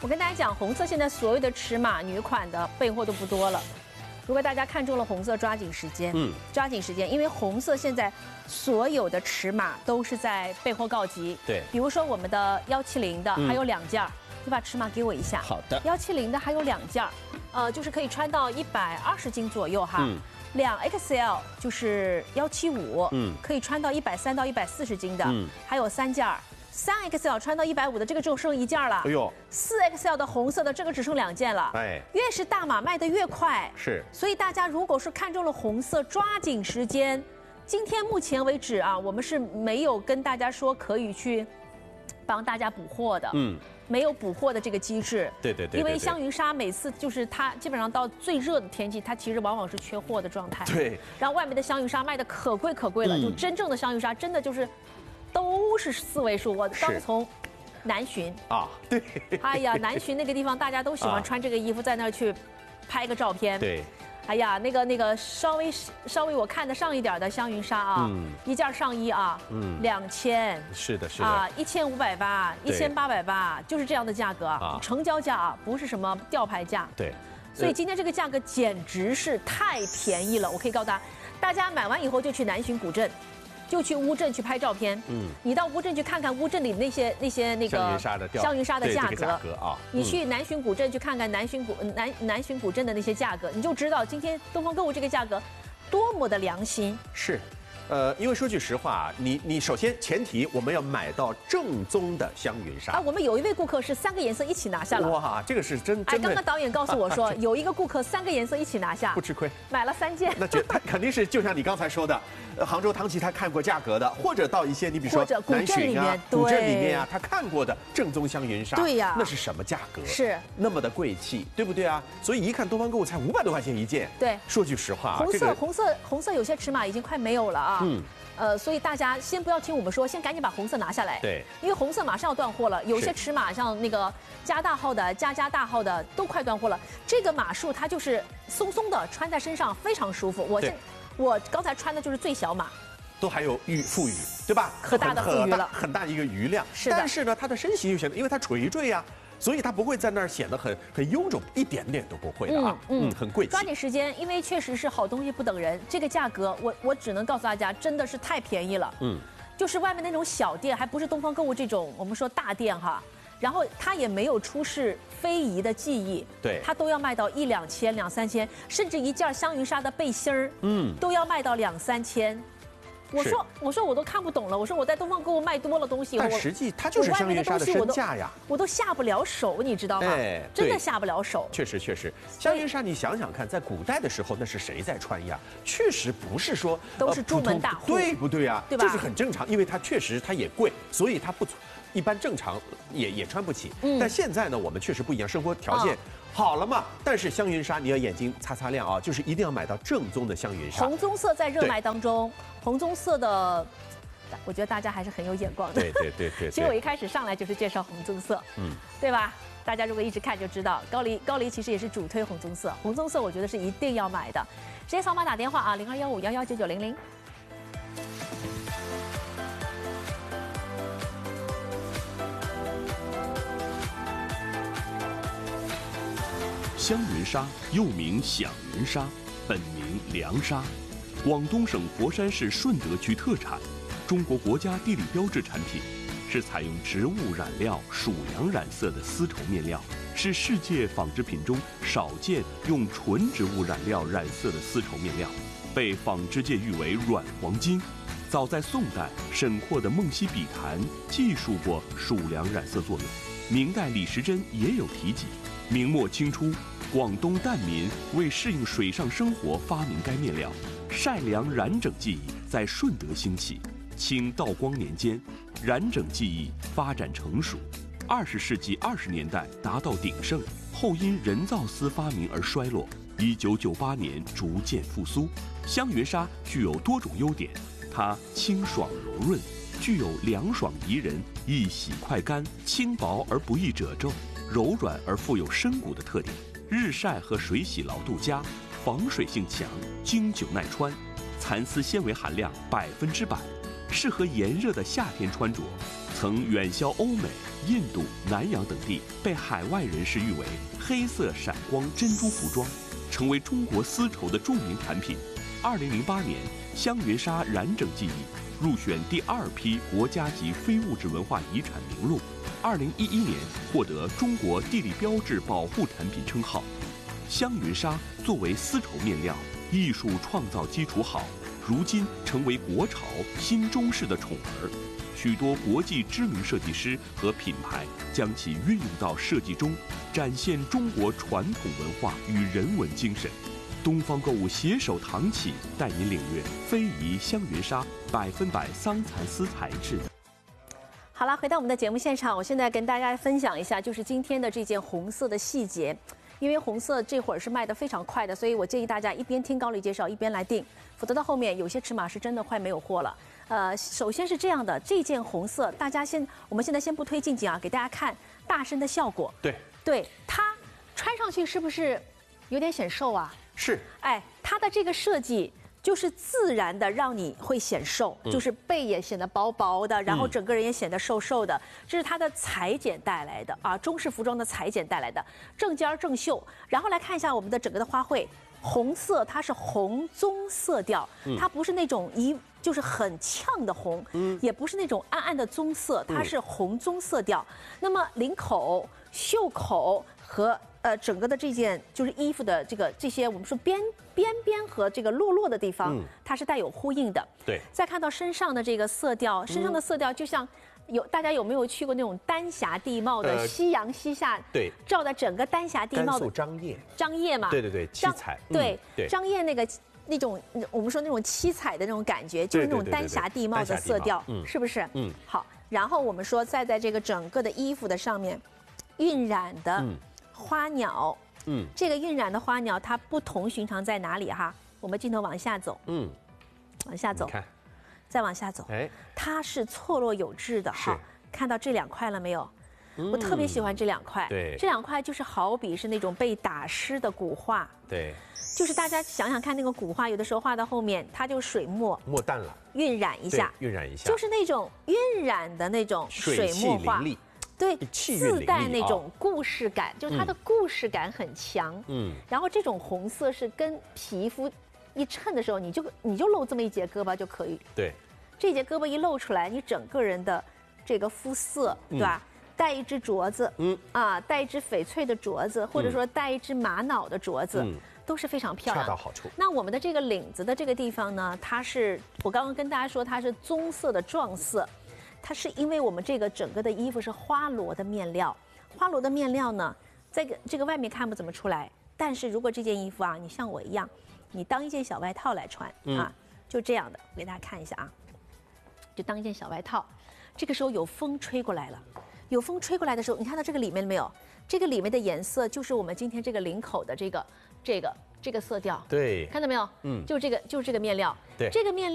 我跟大家讲，红色现在所有的尺码女款的备货都不多了。如果大家看中了红色，抓紧时间，抓紧时间，因为红色现在所有的尺码都是在备货告急。 对， 比如说我们的170的还有2件，你把尺码给我一下。 好的。 170的还有2件，就是可以穿到120斤左右哈。2XL 就是175，可以穿到130到140斤的，还有3件。3XL 穿到150的，这个只剩1件了。哎呦，4XL 的红色的，这个只剩2件了。哎，越是大码卖得越快。 是， 所以大家如果是看中了红色，抓紧时间。今天目前为止啊，我们是没有跟大家说可以去帮大家补货的。没有补货的这个机制。 对。 因为香云纱每次就是它基本上到最热的天气，它其实往往是缺货的状态。 对。 然后外面的香云纱卖的可贵了，就真正的香云纱真的就是。都是4位数，我刚从南浔啊，对， 哎呀，南浔那个地方大家都喜欢穿这个衣服，在那儿去拍个照片。 对， 哎呀，那个稍微我看得上一点的香云纱啊，一件上衣啊，2000， 是的啊，1580、1880，就是这样的价格啊，成交价啊，不是什么吊牌价。 对， 所以今天这个价格简直是太便宜了，我可以告诉大家买完以后就去南浔古镇。就去乌镇去拍照片，你到乌镇去看看乌镇里那些那个香云纱的价格啊，你去南浔古镇去看看南浔古镇的那些价格，你就知道今天东方购物这个价格多么的良心。 是。因为说句实话，你首先前提我们要买到正宗的香云纱啊。我们有一位顾客是3个颜色一起拿下了。 哇，这个是真的。 哎，刚刚导演告诉我说，有一个顾客3个颜色一起拿下， 不吃亏， 买了3件。 那他肯定是就像你刚才说的，杭州唐琪他看过价格的，或者到一些你比如说南浔啊、古镇里面啊，他看过的正宗香云纱， 对呀， 那是什么价格？ 是那么的贵气，对不对啊？所以一看东方购物才500多块钱一件。 对， 说句实话， 红色有些尺码已经快没有了啊。所以大家先不要听我们说，先赶紧把红色拿下来。 对， 因为红色马上要断货了，有些尺码像那个加大号的、加大号的都快断货了。这个码数它就是松松的，穿在身上非常舒服。我刚才穿的就是最小码， 都还有富余，对吧？ 可大的富余了， 很大一个余量。 是的。 但是呢，它的身形又显得，因为它垂坠呀。所以它不会在那儿显得很臃肿，一点点都不会的啊，很贵气。 抓紧时间，因为确实是好东西不等人，这个价格我只能告诉大家，真的是太便宜了。就是外面那种小店，还不是东方购物这种我们说大店哈，然后它也没有出示非遗的技艺， 对， 它都要卖到1、2千、2、3千，甚至一件香云纱的背心儿，都要卖到2、3千。我说我都看不懂了。我说我在东方购物卖多了东西， 但实际它就是香云纱的身价呀， 我都下不了手，你知道吗？真的下不了手。 确实，香云纱你想想看，在古代的时候那是谁在穿呀？确实不是说都是朱门大户， 对不对啊？ 对吧？ 这是很正常，因为它确实它也贵，所以它不一般正常也穿不起。但现在呢，我们确实不一样，生活条件。好了嘛，但是香云纱你要眼睛擦亮啊，就是一定要买到正宗的香云纱。 红棕色在热卖当中，红棕色的，我觉得大家还是很有眼光的。 对。 其实我一开始上来就是介绍红棕色，对吧？大家如果一直看就知道，高黎其实也是主推红棕色，红棕色我觉得是一定要买的。直接扫码打电话啊，0215119900。 香云纱又名响云纱，本名凉纱，广东省佛山市顺德区特产，中国国家地理标志产品，是采用植物染料属良染色的丝绸面料，是世界纺织品中少见用纯植物染料染色的丝绸面料，被纺织界誉为软黄金。早在宋代，沈括的《梦溪笔谈》记述过属良染色作用，明代李时珍也有提及。明末清初，广东疍民为适应水上生活发明该面料，晒凉染整技艺在顺德兴起。清道光年间，染整技艺发展成熟，20世纪20年代达到鼎盛，后因人造丝发明而衰落。1998年逐渐复苏。香云纱具有多种优点，它清爽柔润，具有凉爽宜人、易洗快干、轻薄而不易褶皱、柔软而富有深骨的特点，日晒和水洗牢度佳，防水性强，经久耐穿，蚕丝纤维含量100%，适合炎热的夏天穿着。 曾远销欧美、印度、南洋等地，被海外人士誉为黑色闪光珍珠服装，成为中国丝绸的著名产品。2008年，香云纱染整技艺入选第2批国家级非物质文化遗产名录。2011年获得中国地理标志保护产品称号。香云纱作为丝绸面料，艺术创造基础好，如今成为国潮新中式的宠儿。许多国际知名设计师和品牌将其运用到设计中，展现中国传统文化与人文精神。东方购物携手唐启，带您领略非遗香云纱100%桑蚕丝材质。 好了，回到我们的节目现场，我现在跟大家分享一下，就是今天的这件红色的细节。因为红色这会儿是卖得非常快的，所以我建议大家一边听高丽介绍一边来订，否则到后面有些尺码是真的快没有货了。首先是这样的，这件红色，我们现在先不推近景啊，给大家看大身的效果。对，它穿上去是不是有点显瘦啊？ 是。 哎，它的这个设计就是自然的让你会显瘦，就是背也显得薄薄的，然后整个人也显得瘦瘦的，这是它的裁剪带来的啊，中式服装的裁剪带来的，正尖正袖。然后来看一下我们的整个的花卉，红色它是红棕色调，它不是那种就是很呛的红，也不是那种暗暗的棕色，它是红棕色调。那么领口、袖口和整个的这件就是衣服的这些我们说边和这个落的地方，它是带有呼应的。 对。 再看到身上的这个色调，身上的色调就像大家有没有去过那种丹霞地貌的夕阳西下？ 对。 照在整个丹霞地貌的。 甘肃张掖。 张掖嘛。 对，七彩。 对。张掖那种我们说那种七彩的那种感觉，就是那种丹霞地貌的色调，是不是？好，然后我们说再在这个整个的衣服的上面晕染的花鸟，这个晕染的花鸟它不同寻常在哪里哈？我们镜头往下走，往下走，再往下走，它是错落有致的哈。看到这2块了没有？我特别喜欢这2块， 对， 这2块就是好比是那种被打湿的古画， 对， 就是大家想想看，那个古画有的时候画到后面，它就水墨淡了， 晕染一下，就是那种晕染的那种水墨画，对，自带那种故事感，就是它的故事感很强，然后这种红色是跟皮肤一衬的时候，你就露这么一截胳膊就可以， 对， 这截胳膊一露出来，你整个人的这个肤色，对吧？戴一只镯子，戴一只翡翠的镯子，或者说戴一只玛瑙的镯子，都是非常漂亮， 恰到好处。 那我们的这个领子的这个地方呢，它是我刚刚跟大家说它是棕色的撞色，它是因为我们这个整个的衣服是花罗的面料，花罗的面料呢，在这个外面看不怎么出来，但是如果这件衣服啊，你像我一样，你当一件小外套来穿啊，就这样的，我给大家看一下啊，就当一件小外套，这个时候有风吹过来了。有风吹过来的时候，你看到这个里面没有？这个里面的颜色就是我们今天这个领口的这个色调。 对， 看到没有？就是这个面料。 对， 这个面料。